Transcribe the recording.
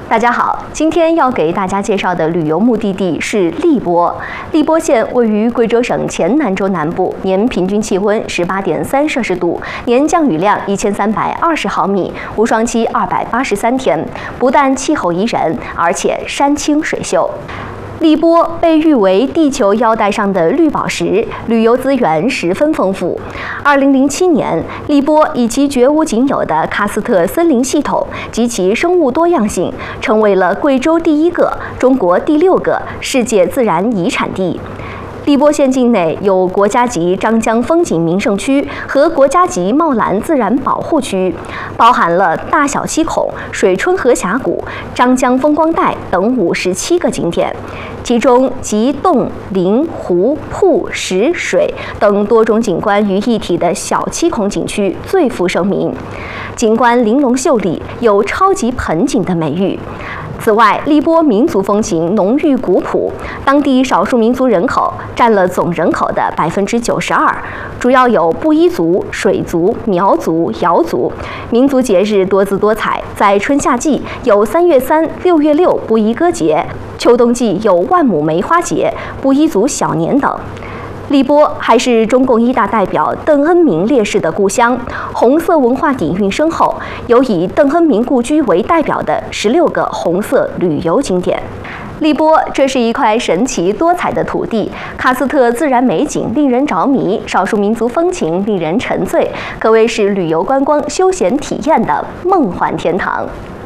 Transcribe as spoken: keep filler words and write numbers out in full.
大家好，今天要给大家介绍的旅游目的地是荔波。荔波县位于贵州省黔南州南部，年平均气温十八点三摄氏度，年降雨量一千三百二十毫米，无霜期二百八十三天。不但气候宜人，而且山清水秀。 荔波被誉为地球腰带上的绿宝石，旅游资源十分丰富。二零零七年，荔波以其绝无仅有的喀斯特森林系统及其生物多样性，成为了贵州第一个、中国第六个世界自然遗产地。 荔波县境内有国家级张江风景名胜区和国家级茂兰自然保护区，包含了大小七孔、水春河峡谷、张江风光带等五十七个景点，其中集洞、林、湖、瀑、石、水等多种景观于一体的小七孔景区最负盛名，景观玲珑秀丽，有“超级盆景”的美誉。 此外，荔波民族风情浓郁古朴，当地少数民族人口占了总人口的百分之九十二，主要有布依族、水族、苗族、瑶族。民族节日多姿多彩，在春夏季有三月三、六月六布依歌节，秋冬季有万亩梅花节、布依族小年等。 荔波还是中共一大代表邓恩铭烈士的故乡，红色文化底蕴深厚，有以邓恩铭故居为代表的十六个红色旅游景点。荔波，这是一块神奇多彩的土地，喀斯特自然美景令人着迷，少数民族风情令人沉醉，可谓是旅游观光休闲体验的梦幻天堂。